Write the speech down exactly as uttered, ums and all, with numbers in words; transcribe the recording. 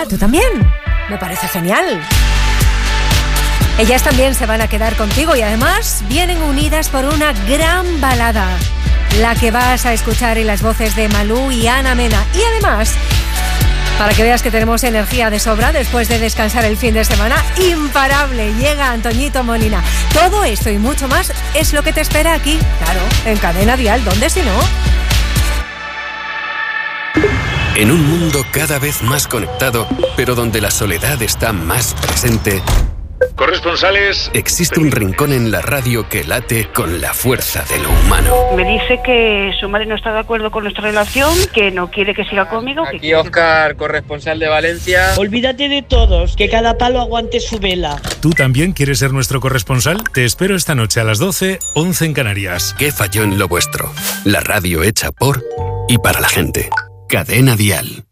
¿Tú también? Me parece genial. Ellas también se van a quedar contigo y además vienen unidas por una gran balada, la que vas a escuchar en las voces de Malú y Ana Mena. Y además, para que veas que tenemos energía de sobra después de descansar el fin de semana, imparable, llega Antoñito Molina. Todo esto y mucho más es lo que te espera aquí, claro, en Cadena Dial. ¿Dónde si no? En un mundo cada vez más conectado, pero donde la soledad está más presente, corresponsales, existe un rincón en la radio que late con la fuerza de lo humano. Me dice que su madre no está de acuerdo con nuestra relación, que no quiere que siga conmigo. Aquí que Óscar, corresponsal de Valencia. Olvídate de todos, que cada palo aguante su vela. ¿Tú también quieres ser nuestro corresponsal? Te espero esta noche a las doce, once en Canarias. ¿Qué falló en lo vuestro? La radio hecha por y para la gente. Cadena Dial.